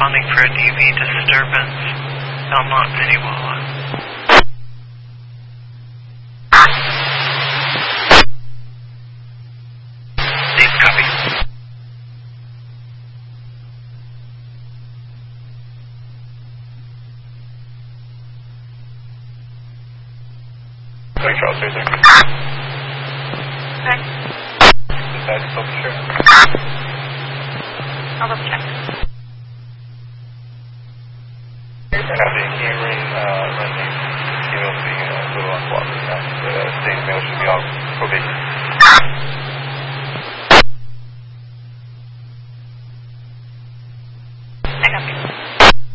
responding for a DV disturbance. Belmont City Walla. Deep copy. Sorry, Charles, right there. Okay. Decided to self-insure. I'll double check. Copy. Hearing, running. Email being a little uncooperative now. The state mail should be on probation.